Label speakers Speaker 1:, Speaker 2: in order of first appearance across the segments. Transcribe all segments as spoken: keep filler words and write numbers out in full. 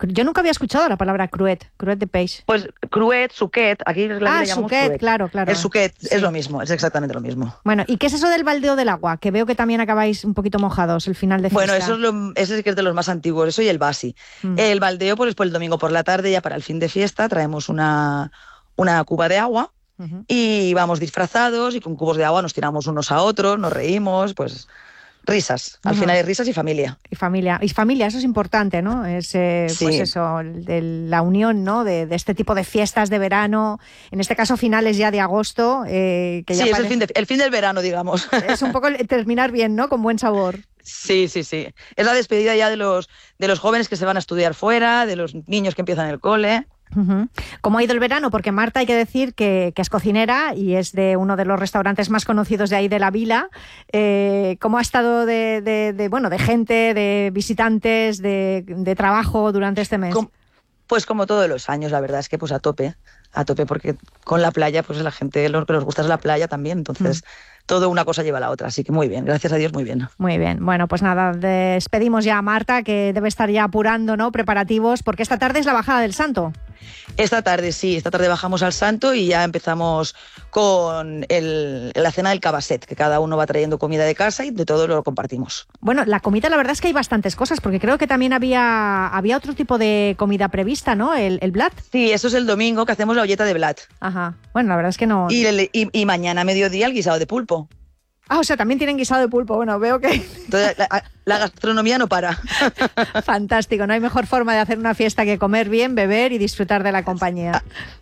Speaker 1: Yo nunca había escuchado la palabra cruet, cruet de peix.
Speaker 2: Pues cruet, suquet, aquí la
Speaker 1: Ah,
Speaker 2: le llamamos
Speaker 1: suquet,
Speaker 2: cruet.
Speaker 1: claro, claro.
Speaker 2: El suquet
Speaker 1: Sí.
Speaker 2: es lo mismo, es exactamente lo mismo.
Speaker 1: Bueno, ¿y qué es eso del baldeo del agua? Que veo que también acabáis un poquito mojados el final de fiesta.
Speaker 2: Bueno, eso es lo, ese sí que es de los más antiguos, eso y el basi.
Speaker 1: Mm.
Speaker 2: El baldeo, pues, pues el domingo por la tarde, ya para el fin de fiesta, traemos una, una cuba de agua
Speaker 1: Uh-huh.
Speaker 2: y vamos disfrazados y con cubos de agua nos tiramos unos a otros, nos reímos, pues risas. Al
Speaker 1: Ajá.
Speaker 2: final hay risas y familia.
Speaker 1: Y familia, y familia, eso es importante, ¿no? Es, eh,
Speaker 2: Sí.
Speaker 1: pues eso, el de la unión, ¿no? De, de este tipo de fiestas de verano, en este caso finales ya de agosto. Eh, que ya
Speaker 2: Sí, es
Speaker 1: pare-
Speaker 2: el fin, de, el fin del verano, digamos.
Speaker 1: es un poco el terminar bien, ¿no? Con buen sabor.
Speaker 2: Sí, sí, sí. Es la despedida ya de los, de los jóvenes que se van a estudiar fuera, de los niños que empiezan el cole.
Speaker 1: Uh-huh. ¿Cómo ha ido el verano? Porque Marta, hay que decir que, que es cocinera y es de uno de los restaurantes más conocidos de ahí de la vila. Eh, ¿Cómo ha estado de, de, de, bueno, de gente, de visitantes, de, de trabajo durante este mes?
Speaker 2: Com- Pues como todos los años, la verdad es que pues a tope, a tope, porque con la playa, pues la gente, lo que nos gusta es la playa también, entonces mm. todo una cosa lleva a la otra, así que muy bien, gracias a Dios, muy bien.
Speaker 1: Muy bien, bueno, pues nada, despedimos ya a Marta, que debe estar ya apurando, ¿no? Preparativos, porque esta tarde es la bajada del Santo.
Speaker 2: Esta tarde, sí, esta tarde bajamos al Santo y ya empezamos con el, la cena del cabasset, que cada uno va trayendo comida de casa y de todo lo compartimos.
Speaker 1: Bueno, la comida, la verdad es que hay bastantes cosas, porque creo que también había, había otro tipo de comida prevista, ¿no? El, el blat.
Speaker 2: Sí, eso es el domingo que hacemos la olleta de blat.
Speaker 1: Ajá, bueno, la verdad es que no...
Speaker 2: Y, el, y, y mañana a mediodía el guisado de pulpo.
Speaker 1: Ah, o sea, también tienen guisado de pulpo. Bueno, veo que...
Speaker 2: Entonces, la, la gastronomía no para.
Speaker 1: Fantástico, no hay mejor forma de hacer una fiesta que comer bien, beber y disfrutar de la compañía.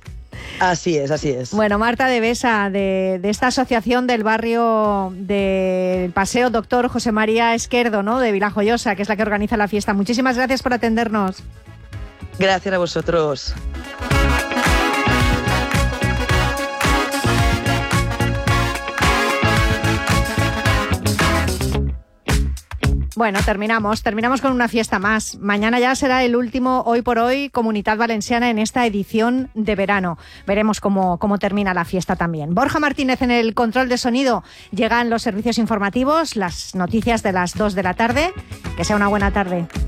Speaker 2: Así es, así es.
Speaker 1: Bueno, Marta de Besa, de, de esta asociación del barrio del Paseo Doctor José María Esquerdo, ¿no? De Vilajoyosa, que es la que organiza la fiesta. Muchísimas gracias por atendernos.
Speaker 2: Gracias a vosotros.
Speaker 1: Bueno, terminamos, terminamos con una fiesta más. Mañana ya será el último Hoy por Hoy Comunitat Valenciana en esta edición de verano. Veremos cómo, cómo termina la fiesta también. Borja Martínez en el control de sonido. Llegan los servicios informativos, las noticias de las dos de la tarde. Que sea una buena tarde.